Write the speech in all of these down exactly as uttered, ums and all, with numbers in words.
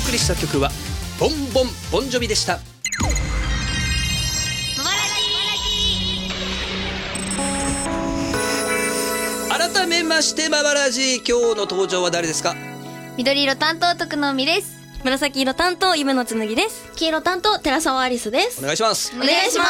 送りした曲はボンボンボンジョビでした。改めましてママラジ、今日の登場は誰ですか？ 緑色担当徳野美です。 紫色担当夢の紬です。 黄色担当寺澤アリスです。 お願いします。 お願いします。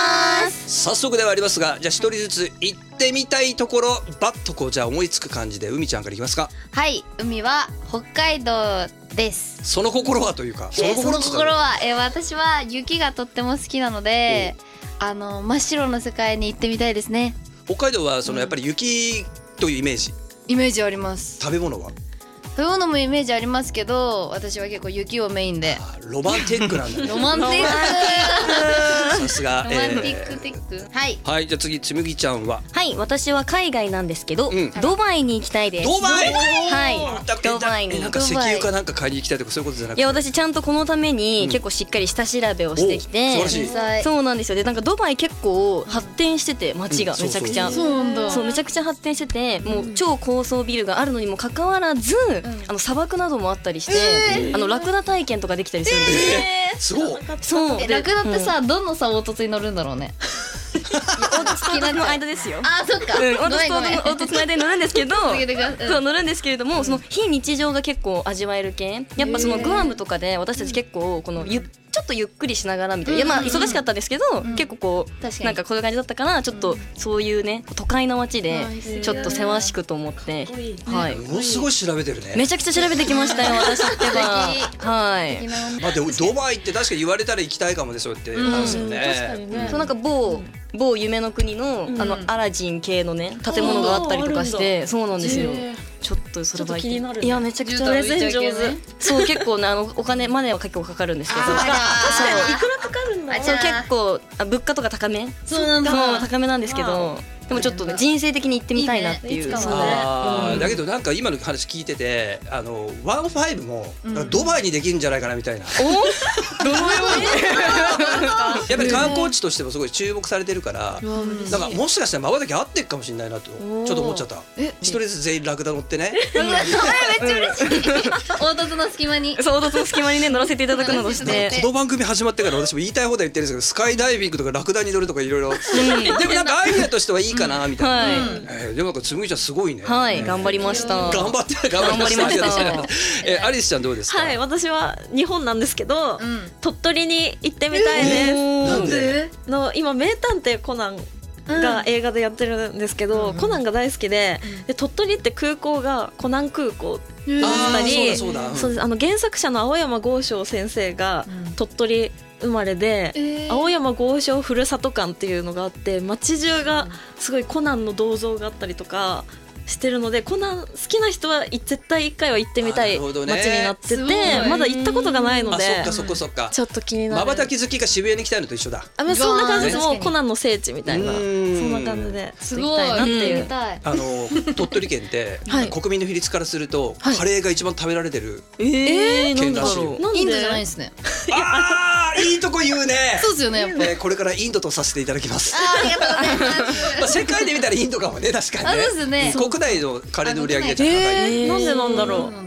早速ではありますが、じゃあ一人ずつ行ってみたいところ、バッとこうじゃあ思いつく感じで海ちゃんからいきますか？ はい、海は北海道です。 その心はというか、 その心, その心は、えー、私は雪がとっても好きなので、あの真っ白の世界に行ってみたいですね。 北海道はそのやっぱり雪というイメージ、 イメージあります。 食べ物は？ 食べ物もイメージありますけど、私は結構雪をメインで。 ロマンティックなんだね。 ロマンティックさすが。 ロマンティックティック、えー、はいはい。じゃあ次つむぎちゃんは？ はい、私は海外なんですけど、うん、ドバイに行きたいです。 ドバイ？ はい、ドバイに。 なんか石油かなんか買いに行きたいとかそういうことじゃなくて？ いや、私ちゃんとこのために結構しっかり下調べをしてきて、 うん、素晴らしい。 そうなんですよ。でなんかドバイ結構発展してて、街がめちゃくちゃ、 そうなんだ。 そうめちゃくちゃ発展してて、もう超高層ビルがあるのにもかかわらず、あの砂漠などもあったりして、えー、あのラクダ体験とかできたりするんですよ。 えー、すごい。 そう。 ラクダってさ、うん、どのさ凹凸に乗るんだろうね。 凹凸の間ですよ。 あ、そっか。 凹凸の間に乗るんですけど、そう乗るんですけれども、その非日常が結構味わえる系。やっぱそのグアムとかで私たち結構このゆちょっとゆっくりしながらみたいな、いやまあ忙しかったんですけど、結構こうなんかこういう感じだったから、ちょっとそういうね都会の街でちょっとせわしくと思って、はい。 ものすごい調べてるね。 めちゃくちゃ調べてきましたよ私ってば。はい。 まあでもドバイって確かに言われたら行きたいかもね、そうやって話よね。 そうなんか某某夢の国のあのアラジン系のね建物があったりとかして、そうなんですよ。ちょっとそれは気になる。いやめちゃくちゃプレゼン上手。そう結構ねあのお金マネーは結構かかるんですけど。確かにいくらかかるんだ。そう結構物価とか高め。そうなんだ。そう高めなんですけど。でもちょっとね人生的に行ってみたいなっていう。 あだけどなんか今の話聞いてて、あのワンファイブもドバイにできるんじゃないかなみたいな。お？どのように？やっぱり観光地としてもすごい注目されてるから、なんかもしかしたらまばたき合ってっかもしれないなとちょっと思っちゃった。一人ずつ全員ラクダ乗ってね。めっちゃ嬉しい。凹凸の隙間に。 そう凹凸の隙間にね乗らせていただくなどして。 この番組始まってから私も言いたい放題言ってるんですけど、スカイダイビングとかラクダに乗るとかいろいろ。でもなんかアイデアとしてはいいかなみたいな。はい、えー、でもなんかつむぎちゃんすごいね。 はい、頑張りました。 頑張って頑張りました。えー、アリスちゃんどうですか？ はい、私は日本なんですけど、うん、鳥取に行ってみたいです。えー、 なんで？ の今名探偵コナンが映画でやってるんですけど、うん、コナンが大好きで、うん、で鳥取って空港がコナン空港だったり、そうだそうだ、あの原作者の青山剛昌先生が鳥取生まれで、えー、青山剛昌ふるさと館っていうのがあって、街中がすごいコナンの銅像があったりとかしてるので、コナン好きな人は絶対一回は行ってみたい街になってて、ね、まだ行ったことがないので、 あ、そっかそっかそっか、 ちょっと気になる。 まばたき好きが渋谷に来たいのと一緒だ。 あ、そんな感じです。もうコナンの聖地みたいな、そんな感じで行きたいなっていう。 あの鳥取県って国民の比率からするとカレーが一番食べられてる県らしいよ。 インドじゃないですね。 ああ、いいとこ言うね。 そうですよね、やっぱ。 えー、これからインドとさせていただきます。 ああ、ありがとうございます。 まあ世界で見たらインドかもね、確かにね。 そうですね。 国内のカレーの売り上げが高い。 なんでなんだろう。